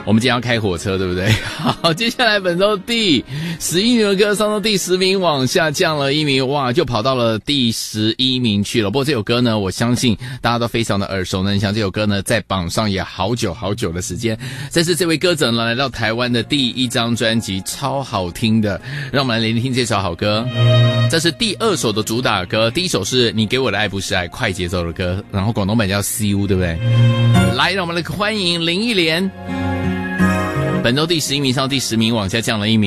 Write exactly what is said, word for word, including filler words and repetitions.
我们今天要开火车，对不对？好，接下来本周第十一名的歌上到第十名，往下降了一名，哇，就跑到了第十一名去了。不过这首歌呢，我相信大家都非常的耳熟能详。这首歌呢，在榜上也好久好久的时间。这是这位歌者呢来到台湾的第一张专辑，超好听的。让我们来聆听这首好歌。这是第二首的主打歌，第一首是你给我的爱不是爱，快节奏的歌，然后广东版叫 C U， 对不对？来，让我们来欢迎林忆莲。本周第十一名上第十名，往下降了一名。